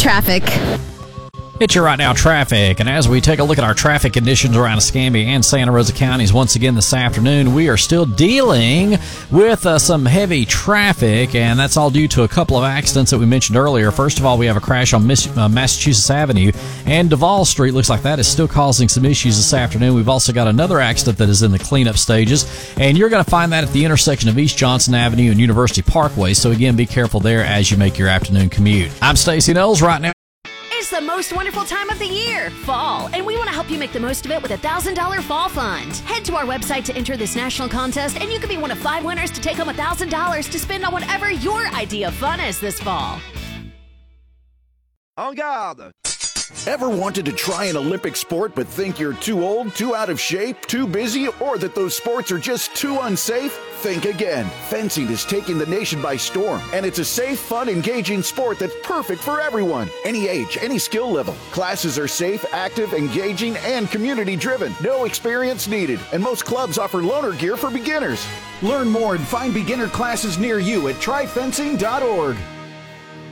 traffic. It's your Right Now traffic, and as we take a look at our traffic conditions around Escambia and Santa Rosa counties once again this afternoon, we are still dealing with some heavy traffic, and that's all due to a couple of accidents that we mentioned earlier. First of all, we have a crash on Massachusetts Avenue, and Duval Street looks like that is still causing some issues this afternoon. We've also got another accident that is in the cleanup stages, and you're going to find that at the intersection of East Johnson Avenue and University Parkway, so again, be careful there as you make your afternoon commute. I'm Stacey Knowles. Right now, It's the most wonderful time of the year, fall, and we want to help you make the most of it with a $1,000 fall fund. Head to our website to enter this national contest, and you could be one of 5 winners to take home $1,000 to spend on whatever your idea of fun is this fall. En garde! Ever wanted to try an Olympic sport but think you're too old, too out of shape, too busy, or that those sports are just too unsafe? Think again. Fencing is taking the nation by storm, and it's a safe, fun, engaging sport that's perfect for everyone. Any age, any skill level. Classes are safe, active, engaging, and community-driven. No experience needed, and most clubs offer loaner gear for beginners. Learn more and find beginner classes near you at tryfencing.org.